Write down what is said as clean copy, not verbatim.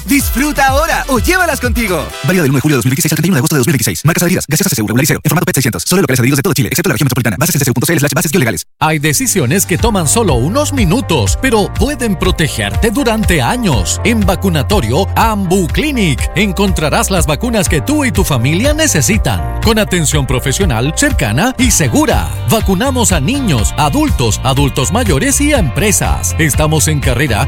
Disfruta ahora o llévalas contigo. Válido del 1 de julio de 2016 al 31 de agosto de 2016. Marcas adheridas. Gaseosa CSU Regularizero. En formato PET 600. Solo locales adheridos de todo Chile, excepto la región metropolitana. Bases en CSU.cl/bases biolegales. Hay decisiones que toman solo unos minutos, pero pueden protegerte durante años. En Vacunatorio Ambu Clinic encontrarás las vacunas que tú y tu familia necesitan, con atención profesional, cercana y segura. Vacunamos a niños, adultos mayores y a empresas. Estamos en carrera